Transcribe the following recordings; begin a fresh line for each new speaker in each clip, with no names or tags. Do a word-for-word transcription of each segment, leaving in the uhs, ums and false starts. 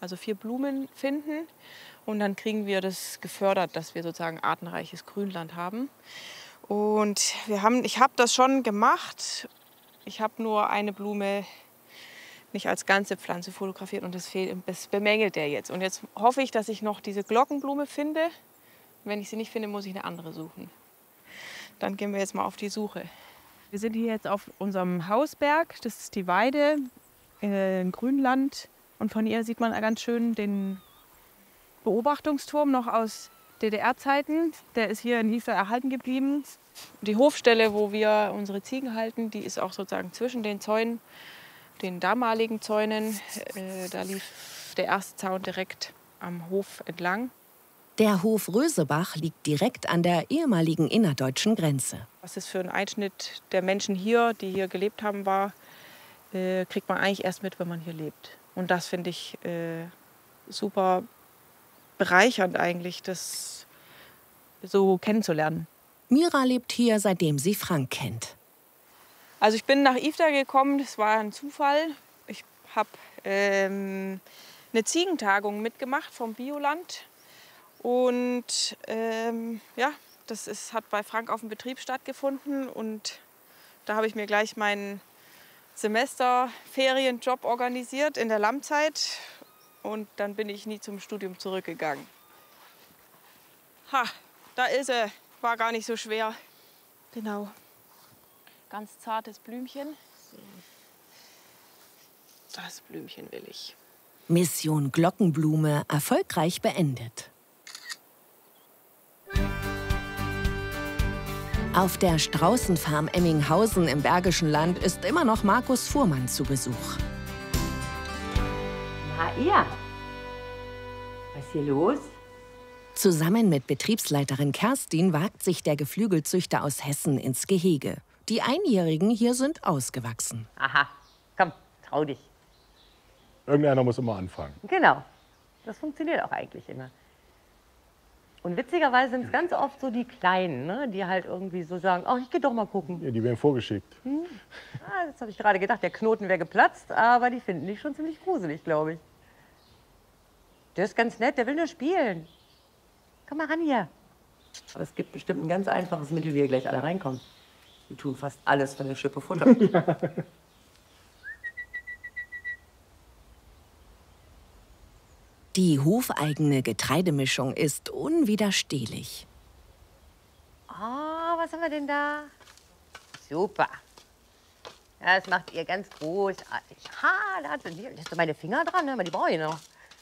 also vier Blumen finden. Und dann kriegen wir das gefördert, dass wir sozusagen artenreiches Grünland haben. Und wir haben, ich habe das schon gemacht. Ich habe nur eine Blume nicht als ganze Pflanze fotografiert und das, fehlt, das bemängelt der jetzt. Und jetzt hoffe ich, dass ich noch diese Glockenblume finde. Wenn ich sie nicht finde, muss ich eine andere suchen. Dann gehen wir jetzt mal auf die Suche. Wir sind hier jetzt auf unserem Hausberg. Das ist die Weide in Grünland. Und von hier sieht man ganz schön den Beobachtungsturm noch aus D D R-Zeiten. Der ist hier in Ifter erhalten geblieben. Die Hofstelle, wo wir unsere Ziegen halten, die ist auch sozusagen zwischen den Zäunen, den damaligen Zäunen. Äh, da lief der erste Zaun direkt am Hof entlang.
Der Hof Rösebach liegt direkt an der ehemaligen innerdeutschen Grenze.
Was das für ein Einschnitt der Menschen hier, die hier gelebt haben, war, äh, kriegt man eigentlich erst mit, wenn man hier lebt. Und das finde ich äh, super bereichernd eigentlich, das so kennenzulernen.
Mira lebt hier, seitdem sie Frank kennt.
Also ich bin nach Ifter gekommen, das war ein Zufall. Ich habe ähm, eine Ziegentagung mitgemacht vom Bioland. Und ähm, ja, das ist, hat bei Frank auf dem Betrieb stattgefunden. Und da habe ich mir gleich meinen Semesterferienjob organisiert in der Lammzeit. Und dann bin ich nie zum Studium zurückgegangen. Ha, da ist er. War gar nicht so schwer. Genau. Ganz zartes Blümchen. Das Blümchen will ich.
Mission Glockenblume erfolgreich beendet. Auf der Straußenfarm Emminghausen im Bergischen Land ist immer noch Markus Fuhrmann zu Besuch.
Na ihr, was ist hier los?
Zusammen mit Betriebsleiterin Kerstin wagt sich der Geflügelzüchter aus Hessen ins Gehege. Die Einjährigen hier sind ausgewachsen.
Aha, komm, trau dich.
Irgendeiner muss immer anfangen.
Genau, das funktioniert auch eigentlich immer. Und witzigerweise sind es ganz oft so die Kleinen, ne, die halt irgendwie so sagen, ach, ich geh doch mal gucken.
Ja, die werden vorgeschickt.
Hm? Ah, das habe ich gerade gedacht, der Knoten wäre geplatzt, aber die finden dich schon ziemlich gruselig, glaube ich. Der ist ganz nett, der will nur spielen. Komm mal ran hier. Aber es gibt bestimmt ein ganz einfaches Mittel, wie ihr gleich alle reinkommt. Wir tun fast alles von der Schippe Futter.
Die hofeigene Getreidemischung ist unwiderstehlich.
Oh, was haben wir denn da? Super. Ja, das macht ihr ganz großartig. Ha, da hast du, hier, hast du meine Finger dran, ne? Aber die brauche ich noch.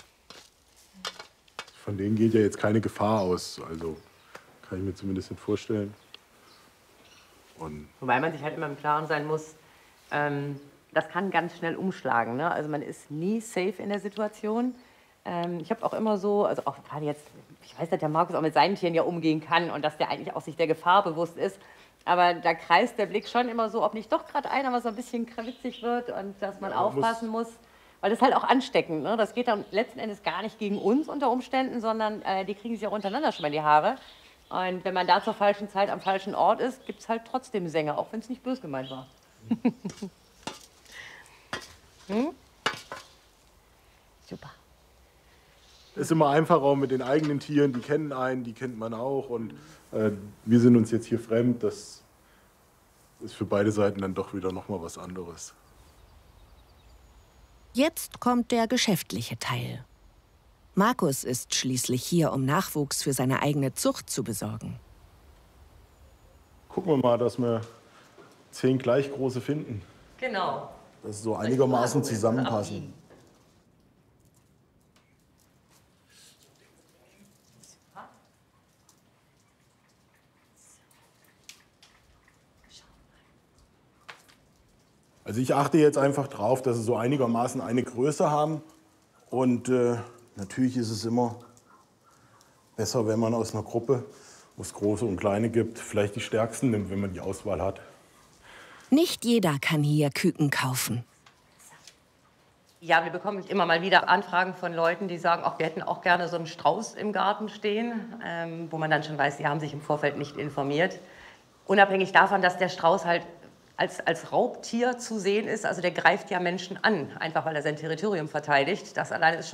Von denen geht ja jetzt keine Gefahr aus. Also kann ich mir zumindest nicht vorstellen. Und
Wobei man sich halt immer im Klaren sein muss, ähm, das kann ganz schnell umschlagen. Ne? Also man ist nie safe in der Situation. Ähm, ich habe auch immer so, also auch gerade jetzt, ich weiß, dass der Markus auch mit seinen Tieren ja umgehen kann und dass der eigentlich auch sich der Gefahr bewusst ist. Aber da kreist der Blick schon immer so, ob nicht doch gerade einer mal so ein bisschen krawitzig wird und dass man ja, aufpassen muss. muss. Weil das ist halt auch ansteckend. Ne? Das geht dann letzten Endes gar nicht gegen uns unter Umständen, sondern äh, die kriegen sich auch untereinander schon mal in die Haare. Und wenn man da zur falschen Zeit am falschen Ort ist, gibt es halt trotzdem Sänger, auch wenn es nicht böse gemeint war. hm? Super.
es ist immer einfacher auch mit den eigenen Tieren. Die kennen einen, die kennt man auch. Und äh, wir sind uns jetzt hier fremd. Das ist für beide Seiten dann doch wieder noch mal was anderes.
Jetzt kommt der geschäftliche Teil. Markus ist schließlich hier, um Nachwuchs für seine eigene Zucht zu besorgen.
Gucken wir mal, dass wir zehn gleich große finden.
Genau.
Dass sie so einigermaßen zusammenpassen. Also ich achte jetzt einfach drauf, dass sie so einigermaßen eine Größe haben. Und äh, natürlich ist es immer besser, wenn man aus einer Gruppe, wo es große und kleine gibt, vielleicht die stärksten nimmt, wenn man die Auswahl hat.
Nicht jeder kann hier Küken kaufen.
Ja, wir bekommen immer mal wieder Anfragen von Leuten, die sagen, ach, wir hätten auch gerne so einen Strauß im Garten stehen, ähm, wo man dann schon weiß, die haben sich im Vorfeld nicht informiert. Unabhängig davon, dass der Strauß halt als, als Raubtier zu sehen ist, also der greift ja Menschen an, einfach weil er sein Territorium verteidigt. Das allein ist schon